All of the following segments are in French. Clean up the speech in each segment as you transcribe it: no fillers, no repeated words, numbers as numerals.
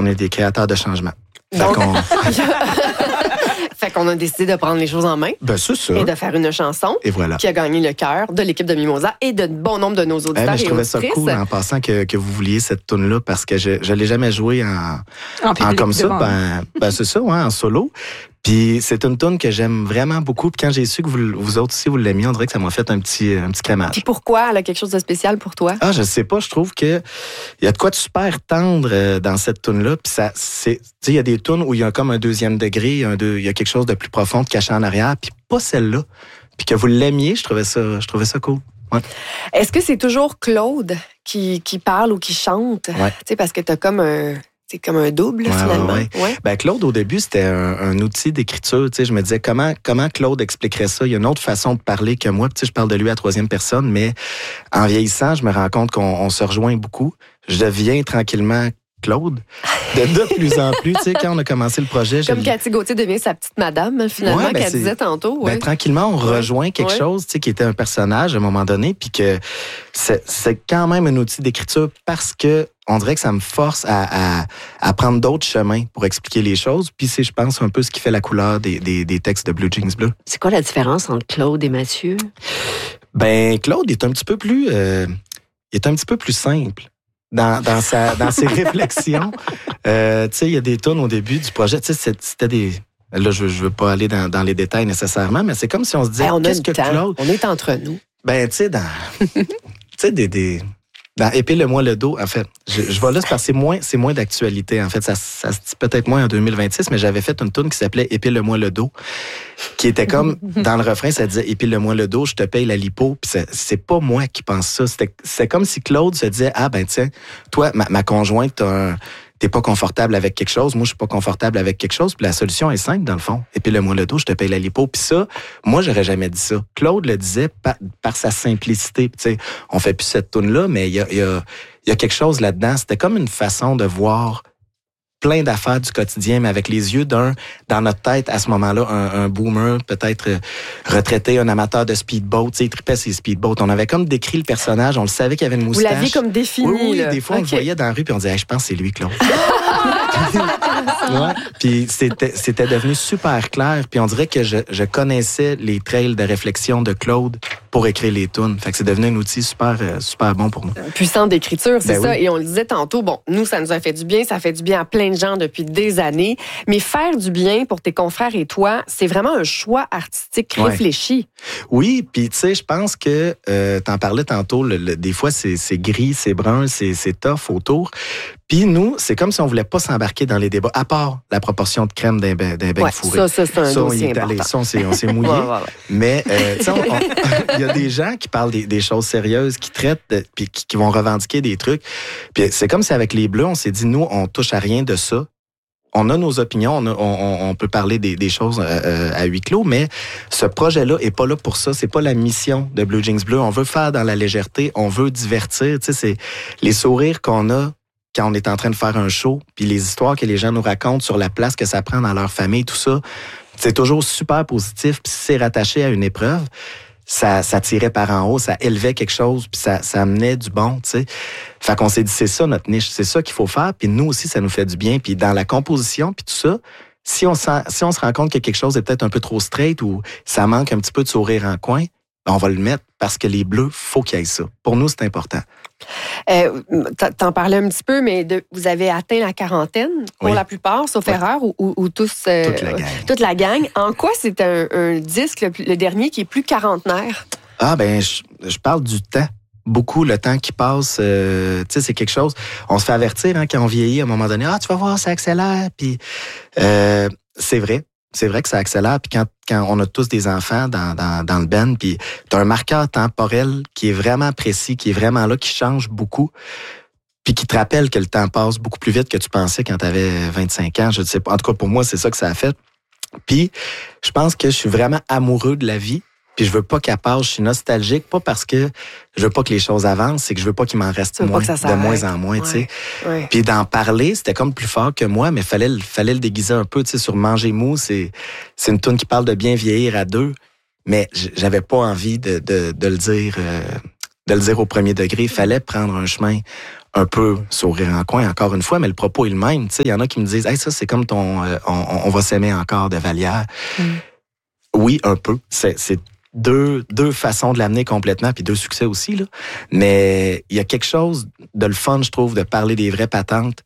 on est des créateurs de changement. Donc, fait qu'on a décidé de prendre les choses en main. Ben, c'est ça. Et de faire une chanson et voilà. qui a gagné le cœur de l'équipe de Mimosa et de bon nombre de nos auditeurs mais je et trouvais auditrices. ça cool en passant que vous vouliez cette tune-là parce que je l'ai jamais jouée en comme ça. Ben, c'est ça, ouais, en solo. Puis c'est une tune que j'aime vraiment beaucoup. Puis quand j'ai su que vous autres aussi, vous l'aimiez, on dirait que ça m'a fait un petit crémage. Puis pourquoi? Elle a quelque chose de spécial pour toi? Ah, je sais pas. Je trouve que il y a de quoi de super tendre dans cette tune-là. Puis ça, tu sais, il y a des tunes où il y a comme un deuxième degré, il y a quelque chose de plus profond de caché en arrière. Puis pas celle-là. Puis que vous l'aimiez, je trouvais ça cool. Ouais. Est-ce que c'est toujours Claude qui parle ou qui chante? Ouais. Tu sais, parce que t'as comme un double, finalement. Ouais. Ben, Claude, au début, c'était un outil d'écriture. Tu sais, je me disais, comment Claude expliquerait ça? Il y a une autre façon de parler que moi. Tu sais, je parle de lui à troisième personne, mais en vieillissant, je me rends compte qu'on se rejoint beaucoup. Je deviens tranquillement Claude. De plus en plus, tu sais, quand on a commencé le projet... Comme Cathy Gauthier devient sa petite madame, finalement, qu'elle disait tantôt. Ouais. Ben, tranquillement, on rejoint quelque chose, tu sais, qui était un personnage à un moment donné, puis que c'est quand même un outil d'écriture parce que on dirait que ça me force à prendre d'autres chemins pour expliquer les choses. Puis c'est, je pense, un peu ce qui fait la couleur des textes de Blue Jeans Bleu. C'est quoi la différence entre Claude et Mathieu? Ben, Claude est un petit peu plus... il est un petit peu plus simple. Dans ses réflexions. Tu sais, il y a des tonnes au début du projet. Tu sais, c'était des... Là, je veux pas aller dans les détails nécessairement, mais c'est comme si on se disait, qu'est-ce que Claude... On est entre nous. Ben, tu sais, tu sais, dans Épile-moi le dos, en fait, je vais là parce que c'est moins d'actualité. En fait, ça se dit peut-être moins en 2026, mais j'avais fait une tune qui s'appelait Épile-moi le dos, qui était comme, dans le refrain, ça disait Épile-moi le dos, je te paye la lipo. Puis c'est pas moi qui pense ça. C'est comme si Claude se disait, ah ben tiens, toi, ma conjointe, t'es pas confortable avec quelque chose, moi je suis pas confortable avec quelque chose, puis la solution est simple dans le fond. Épile-moi le dos, je te paye la lipo. Puis ça, moi j'aurais jamais dit ça. Claude le disait par sa simplicité. Tu sais, on fait plus cette toune-là, mais il y a quelque chose là-dedans. C'était comme une façon de voir plein d'affaires du quotidien, mais avec les yeux dans notre tête, à ce moment-là, un boomer, peut-être retraité, un amateur de speedboat, tu sais, il tripait ses speedboats. On avait comme décrit le personnage, on le savait qu'il avait une moustache. Vous l'aviez comme défini, oui, là. Des fois, on le voyait dans la rue, puis on disait, hey, je pense que c'est lui, Claude. Ouais. Puis c'était devenu super clair, puis on dirait que je connaissais les trails de réflexion de Claude pour écrire les tunes. Fait que c'est devenu un outil super bon pour nous. Puissant d'écriture, c'est ça. Oui. Et on le disait tantôt, bon, nous, ça nous a fait du bien, ça fait du bien à plein de gens depuis des années. Mais faire du bien pour tes confrères et toi, c'est vraiment un choix artistique réfléchi. Oui, puis tu sais, je pense que t'en parlais tantôt, des fois c'est gris, c'est brun, c'est tough autour. Puis nous, c'est comme si on voulait pas s'embarquer dans les débats, à part la proportion de crème d'un bec fourré. Ça, c'est un dossier important. Ça, on s'est mouillé. Ouais. Mais tu sais, il y a des gens qui parlent des choses sérieuses, qui traitent, puis qui vont revendiquer des trucs. Puis c'est comme si avec les Bleus, on s'est dit, nous, on touche à rien de ça. On a nos opinions, on peut parler des choses à huis clos, mais ce projet-là est pas là pour ça. C'est pas la mission de Blue Jeans Bleu. On veut faire dans la légèreté, on veut divertir. Tu sais, c'est les sourires qu'on a quand on est en train de faire un show, puis les histoires que les gens nous racontent sur la place que ça prend dans leur famille, tout ça, c'est toujours super positif, puis si c'est rattaché à une épreuve, ça tirait par en haut, ça élevait quelque chose, puis ça amenait du bon, tu sais. Fait qu'on s'est dit, c'est ça notre niche, c'est ça qu'il faut faire, puis nous aussi, ça nous fait du bien. Puis dans la composition, puis tout ça, si on se rend compte que quelque chose est peut-être un peu trop straight ou ça manque un petit peu de sourire en coin, on va le mettre parce que les Bleus, faut qu'il y ait ça. Pour nous, c'est important. T'en parlais un petit peu, mais vous avez atteint la quarantaine pour la plupart, sauf erreur, ou tous... toute la gang. En quoi c'est un disque, le dernier, qui est plus quarantenaire? Ah, ben, je parle du temps. Beaucoup, le temps qui passe, tu sais, c'est quelque chose... On se fait avertir quand on vieillit, à un moment donné, tu vas voir, ça accélère. Puis c'est vrai. C'est vrai que ça accélère. Puis quand on a tous des enfants dans le band, puis t'as un marqueur temporel qui est vraiment précis, qui est vraiment là, qui change beaucoup, puis qui te rappelle que le temps passe beaucoup plus vite que tu pensais quand t'avais 25 ans. Je ne sais pas. En tout cas, pour moi, c'est ça que ça a fait. Puis je pense que je suis vraiment amoureux de la vie. Puis je veux pas qu'elle passe, je suis nostalgique, pas parce que je veux pas que les choses avancent, c'est que je veux pas qu'il m'en reste moins, de moins en moins, tu sais. Ouais. Puis d'en parler, c'était comme plus fort que moi, mais fallait le déguiser un peu, tu sais, sur Manger mou, c'est une toune qui parle de bien vieillir à deux, mais j'avais pas envie de le dire au premier degré, il fallait prendre un chemin un peu sourire en coin, encore une fois, mais le propos est le même. Il y en a qui me disent « Hey, ça, c'est comme ton on va s'aimer encore de Vallière. » Oui, un peu. C'est deux façons de l'amener complètement, puis 2 succès aussi, là. Mais il y a quelque chose de le fun, je trouve, de parler des vraies patentes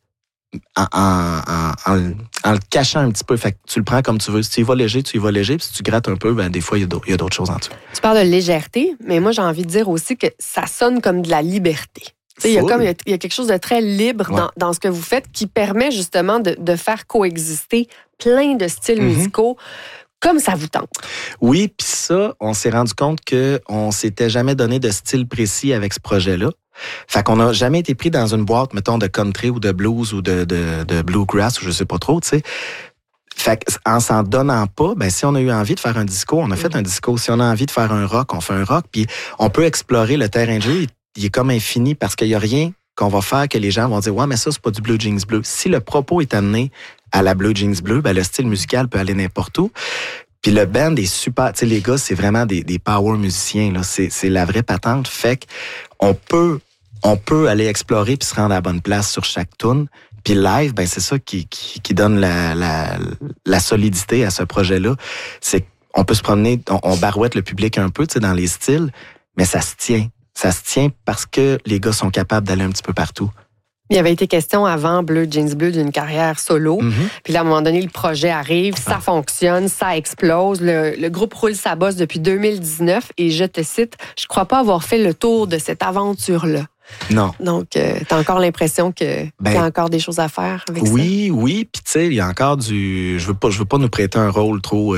en le cachant un petit peu. Fait que tu le prends comme tu veux. Si tu y vas léger, tu y vas léger. Puis si tu grattes un peu, ben des fois, il y a d'autres choses en dessous. Tu parles de légèreté, mais moi, j'ai envie de dire aussi que ça sonne comme de la liberté. Il y a quelque chose de très libre dans ce que vous faites qui permet justement de faire coexister plein de styles musicaux comme ça vous tente. Oui, puis ça, on s'est rendu compte qu'on s'était jamais donné de style précis avec ce projet-là. Fait qu'on n'a jamais été pris dans une boîte, mettons, de country ou de blues ou de bluegrass ou je sais pas trop, tu sais. Fait qu'en s'en donnant pas, ben si on a eu envie de faire un disco, on a fait un disco. Si on a envie de faire un rock, on fait un rock. Puis on peut explorer le terrain de jeu. Il est comme infini parce qu'il y a rien qu'on va faire que les gens vont dire « Ouais, mais ça, c'est pas du Blue Jeans Bleu. » Si le propos est amené à la Blue Jeans Bleu, ben le style musical peut aller n'importe où. Puis le band est super. Tu sais, les gars, c'est vraiment des power musiciens, là. C'est la vraie patente. Fait qu'on peut aller explorer puis se rendre à la bonne place sur chaque tune. Puis live, ben c'est ça qui donne la solidité à ce projet-là. C'est qu'on peut se promener, on barouette le public un peu, tu sais, dans les styles, mais ça se tient. Ça se tient parce que les gars sont capables d'aller un petit peu partout. Il y avait été question avant Bleu Jeans Bleu d'une carrière solo. Puis là, à un moment donné, le projet arrive, ça fonctionne, ça explose. Le groupe roule sa bosse depuis 2019 et je te cite, je crois pas avoir fait le tour de cette aventure-là. Non. Donc, t'as encore l'impression qu'il y a encore des choses à faire avec ça? Oui. Puis tu sais, il y a encore je veux pas nous prêter un rôle trop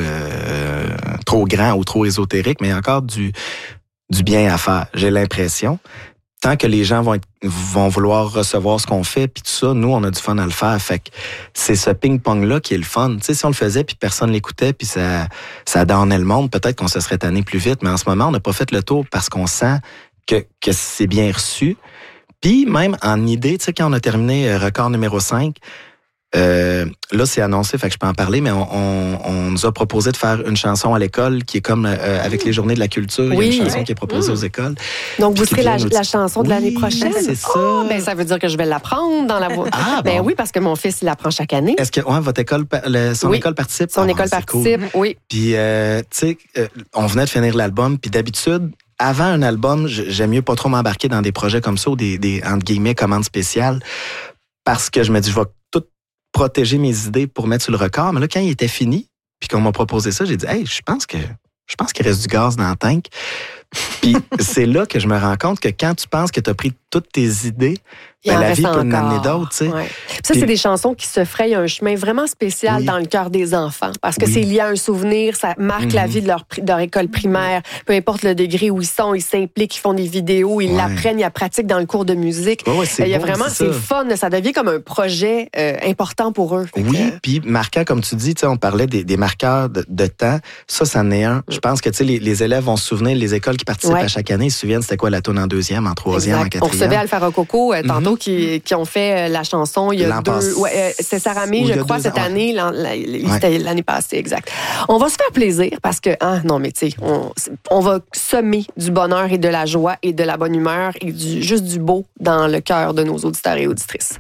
grand ou trop ésotérique, mais il y a encore du bien à faire. J'ai l'impression. Tant que les gens vont vouloir recevoir ce qu'on fait, puis tout ça, nous, on a du fun à le faire. Fait que c'est ce ping-pong-là qui est le fun. Tu sais, si on le faisait, puis personne l'écoutait, puis ça donnait le monde, peut-être qu'on se serait tanné plus vite. Mais en ce moment, on n'a pas fait le tour parce qu'on sent que c'est bien reçu. Puis même en idée, tu sais, quand on a terminé record numéro 5, là, c'est annoncé, fait que je peux en parler, mais on nous a proposé de faire une chanson à l'école qui est comme avec les journées de la culture. Il y a une chanson qui est proposée aux écoles. Donc, vous serez la chanson de l'année prochaine? C'est ça. Oh, ben, ça veut dire que je vais l'apprendre dans la voix. Ben oui, parce que mon fils, il l'apprend chaque année. Est-ce que votre école, son école participe? Son école participe, cool. Oui. Puis, tu sais, on venait de finir l'album, puis d'habitude, avant un album, j'aime mieux pas trop m'embarquer dans des projets comme ça ou des entre guillemets, commandes spéciales, parce que je me dis, je vais tout protéger mes idées pour mettre sur le record. Mais là, quand il était fini, puis qu'on m'a proposé ça, j'ai dit, hey, je pense qu'il reste du gaz dans le tank. Puis c'est là que je me rends compte que quand tu penses que tu as pris toutes tes idées, la vie peut en amener d'autres. Tu sais. Ouais. Ça, c'est des chansons qui se frayent un chemin vraiment spécial dans le cœur des enfants. Parce que c'est lié à un souvenir, ça marque la vie de leur école primaire. Peu importe le degré où ils sont, ils s'impliquent, ils font des vidéos, ils l'apprennent, ils la pratiquent dans le cours de musique. Il y a vraiment, c'est le fun, ça devient comme un projet important pour eux. Puis marquant, comme tu dis, on parlait des marqueurs de temps. Ça en est un. Je pense que les élèves vont se souvenir, les écoles qui participent à chaque année, ils se souviennent c'était quoi la tourne en 2e, en 3e, en 4e. On recevait Alpha Rococo tantôt qui ont fait la chanson il y a c'est Sarah May, je crois, cette année. C'était l'année passée, exact. On va se faire plaisir parce que, non, mais tu sais, on va semer du bonheur et de la joie et de la bonne humeur et juste du beau dans le cœur de nos auditeurs et auditrices.